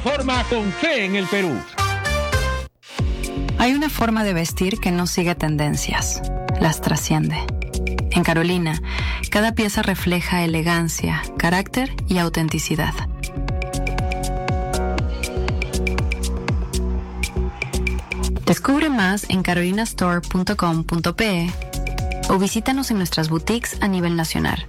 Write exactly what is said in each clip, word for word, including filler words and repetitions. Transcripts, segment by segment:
Alcoforma con fe en el Perú. Hay una forma de vestir que no sigue tendencias, las trasciende. En Carolina, cada pieza refleja elegancia, carácter y autenticidad. Descubre más en carolina store punto com punto pe o visítanos en nuestras boutiques a nivel nacional.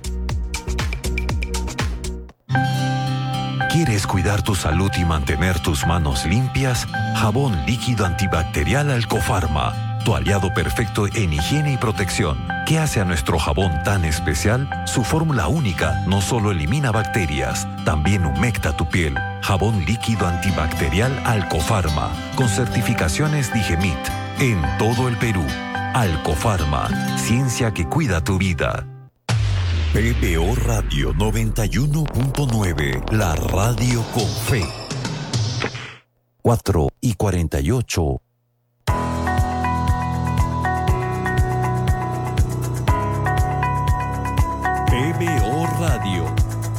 ¿Quieres cuidar tu salud y mantener tus manos limpias? Jabón líquido antibacterial Alcofarma, tu aliado perfecto en higiene y protección. ¿Qué hace a nuestro jabón tan especial? Su fórmula única no solo elimina bacterias, también humecta tu piel. Jabón líquido antibacterial Alcofarma, con certificaciones Digemit, en todo el Perú. Alcofarma, ciencia que cuida tu vida. P B O Radio noventa y uno punto nueve, la radio con fe. cuatro y cuarenta y ocho. P B O Radio.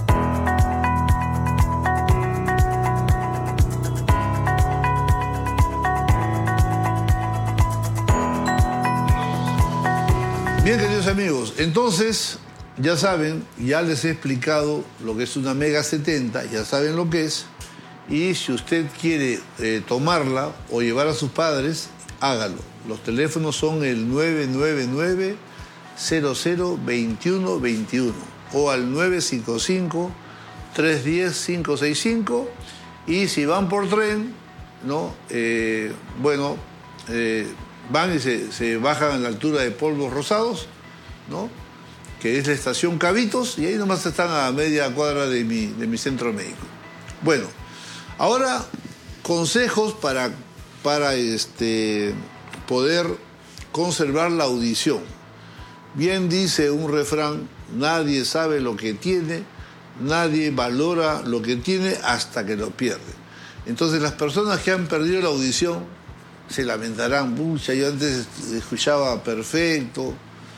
Bien, queridos amigos, entonces, ya saben, ya les he explicado lo que es una Mega setenta, ya saben lo que es, y si usted quiere eh, tomarla o llevar a sus padres, hágalo. Los teléfonos son el nueve nueve nueve, cero cero, veintiuno veintiuno o al nueve cinco cinco, tres uno cero, cinco seis cinco, y si van por tren, ¿no? Eh, bueno, eh, van y se, se bajan a la altura de Polvos Rosados, ¿no? Que es la estación Cabitos, y ahí nomás están a media cuadra de mi, de mi centro médico. Bueno, ahora consejos para, para este, poder conservar la audición. Bien dice un refrán, nadie sabe lo que tiene, nadie valora lo que tiene hasta que lo pierde. Entonces las personas que han perdido la audición se lamentarán, pucha, yo antes escuchaba perfecto,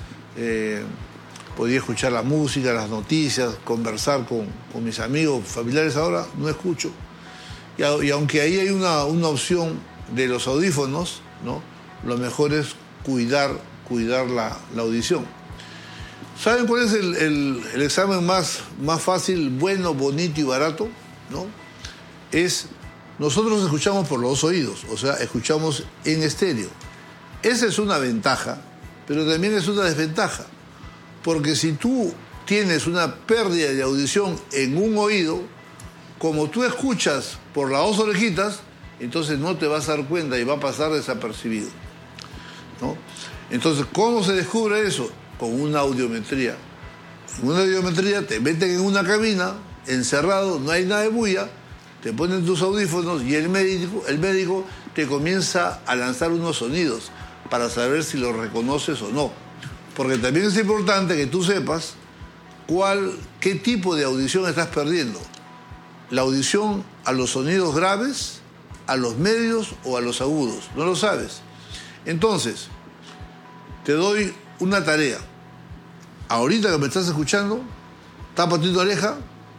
eh, podía escuchar la música, las noticias, conversar con, con mis amigos, familiares, ahora no escucho. Y, a, y aunque ahí hay una, una opción de los audífonos, ¿no? Lo mejor es cuidar, cuidar la, la audición. ¿Saben cuál es el, el, el examen más, más fácil, bueno, bonito y barato? ¿No? Es, nosotros escuchamos por los dos oídos, o sea, escuchamos en estéreo. Esa es una ventaja, pero también es una desventaja. Porque si tú tienes una pérdida de audición en un oído, como tú escuchas por las dos orejitas, entonces no te vas a dar cuenta y va a pasar desapercibido, ¿no? Entonces, ¿cómo se descubre eso? Con una audiometría. En una audiometría te meten en una cabina, encerrado, no hay nada de bulla, te ponen tus audífonos y el médico, el médico te comienza a lanzar unos sonidos para saber si los reconoces o no. Porque también es importante que tú sepas cuál, qué tipo de audición estás perdiendo. La audición a los sonidos graves, a los medios o a los agudos. No lo sabes. Entonces, te doy una tarea. Ahorita que me estás escuchando, tapa tu oreja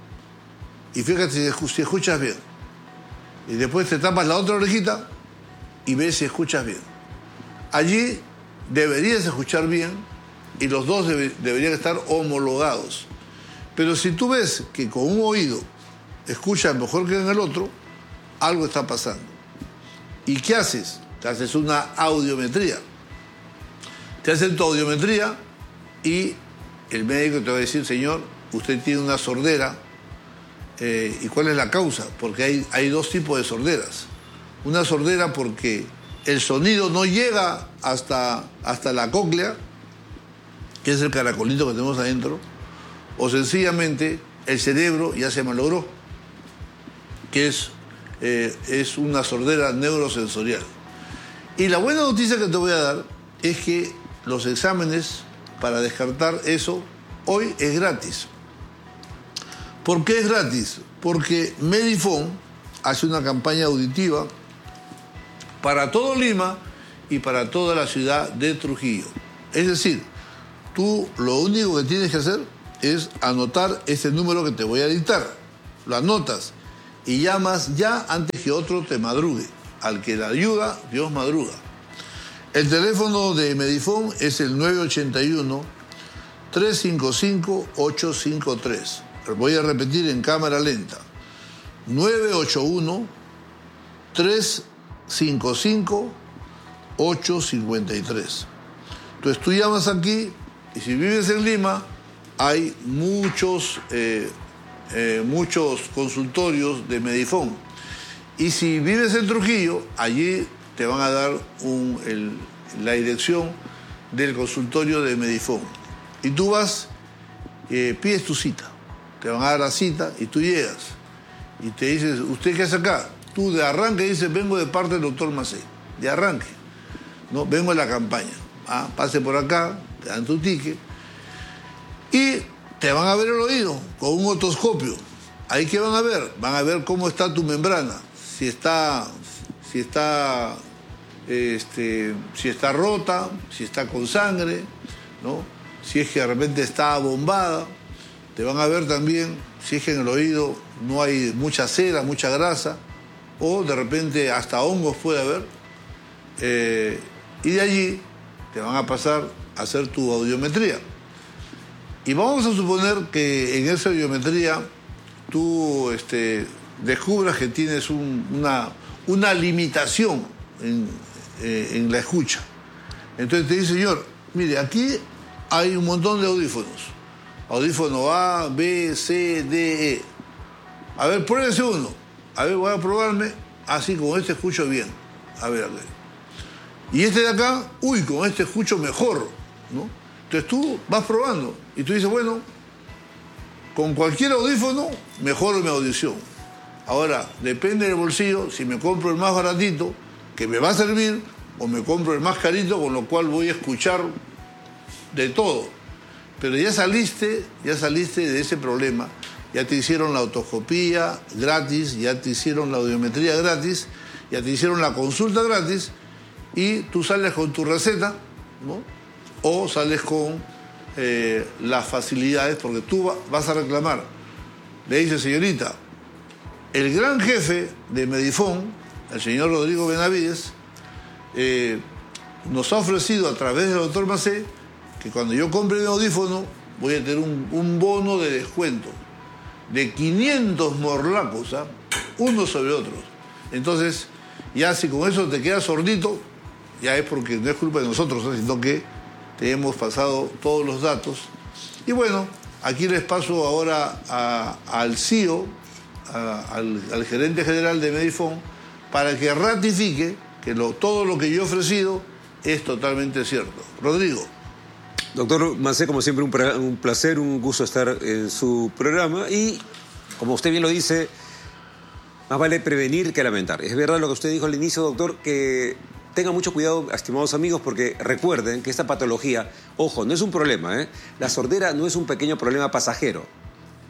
y fíjate si, si escuchas bien. Y después te tapas la otra orejita y ves si escuchas bien. Allí deberías escuchar bien y los dos debe, deberían estar homologados. Pero si tú ves que con un oído escuchas mejor que en el otro, algo está pasando. ¿Y qué haces? Te haces una audiometría. Te hacen tu audiometría y el médico te va a decir, señor, usted tiene una sordera. Eh, ¿Y cuál es la causa? Porque hay, hay dos tipos de sorderas. Una sordera porque el sonido no llega hasta, hasta la cóclea, que es el caracolito que tenemos adentro, o sencillamente el cerebro ya se malogró, que es, eh, es una sordera neurosensorial. Y la buena noticia que te voy a dar es que los exámenes para descartar eso hoy es gratis. ¿Por qué es gratis? Porque Medifone hace una campaña auditiva para todo Lima y para toda la ciudad de Trujillo. Es decir, tú lo único que tienes que hacer es anotar ese número que te voy a dictar. Lo anotas y llamas ya antes que otro te madrugue. Al que la ayuda, Dios madruga. El teléfono de Medifone es el nueve ocho uno, tres cinco cinco, ocho cinco tres. Voy a repetir en cámara lenta. nueve ocho uno, tres cinco cinco, ocho cinco tres. Entonces tú llamas aquí y si vives en Lima, hay muchos, eh, eh, muchos consultorios de Medifone. Y si vives en Trujillo, allí te van a dar un, el, la dirección del consultorio de Medifone. Y tú vas, eh, pides tu cita. Te van a dar la cita y tú llegas. Y te dices, ¿usted qué hace acá? Tú de arranque dices, vengo de parte del doctor Macé. De arranque. No, vengo de la campaña. Ah, pase por acá, te dan tu ticket. Y te van a ver el oído con un otoscopio. ¿Ahí qué van a ver? Van a ver cómo está tu membrana. Si está, si está, este, si está rota, si está con sangre, ¿no? Si es que de repente está abombada. Te van a ver también si es que en el oído no hay mucha cera, mucha grasa, o de repente hasta hongos puede haber. Eh, y de allí te van a pasar a hacer tu audiometría. Y vamos a suponer que en esa audiometría tú este, descubras que tienes un, una, una limitación en, eh, en la escucha. Entonces te dice, señor, mire, aquí hay un montón de audífonos. Audífono A, B, C, D, E. A ver, pruébese uno. A ver, voy a probarme. Así, con este escucho bien. A ver, a ver. Y este de acá, uy, con este escucho mejor, ¿no? Entonces tú vas probando y tú dices, bueno, con cualquier audífono mejoro mi audición. Ahora, depende del bolsillo, si me compro el más baratito, que me va a servir, o me compro el más carito, con lo cual voy a escuchar de todo. Pero ya saliste, ya saliste de ese problema, ya te hicieron la otoscopía gratis, ya te hicieron la audiometría gratis, ya te hicieron la consulta gratis, y tú sales con tu receta, ¿no? O sales con eh, las facilidades, porque tú va, vas a reclamar. Le dice, señorita, el gran jefe de Medifone, el señor Rodrigo Benavides, eh, nos ha ofrecido a través del doctor Macé que cuando yo compre mi audífono voy a tener un, un bono de descuento de quinientos morlacos, ¿ah? Unos sobre otros. Entonces, ya si con eso te quedas sordito, ya es porque no es culpa de nosotros, ¿eh? Sino que te hemos pasado todos los datos. Y bueno, aquí les paso ahora a, al C E O, a, al, al gerente general de Medifone, para que ratifique que lo, todo lo que yo he ofrecido es totalmente cierto. Rodrigo. Doctor Macé, como siempre, un, un placer, un gusto estar en su programa. Y, como usted bien lo dice, más vale prevenir que lamentar. Es verdad lo que usted dijo al inicio, doctor, que tengan mucho cuidado, estimados amigos, porque recuerden que esta patología, ojo, no es un problema, ¿eh? La sordera no es un pequeño problema pasajero.